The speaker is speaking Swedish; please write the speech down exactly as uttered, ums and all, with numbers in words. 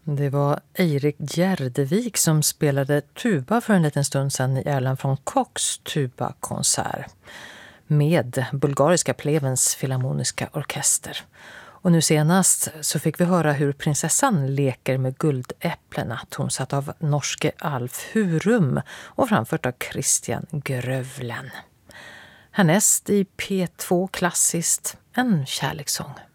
Det var Eirik Gjerdevik som spelade tuba för en liten stund sedan i Erland från Kochs tubakonsert med Bulgariska Plevens Filharmoniska Orkester. Och nu senast så fick vi höra hur prinsessan leker med guldäpplena, tonsatt av norske Alf Hurum och framfört av Christian Grövlen. Härnäst i P två klassiskt en kärlekssång.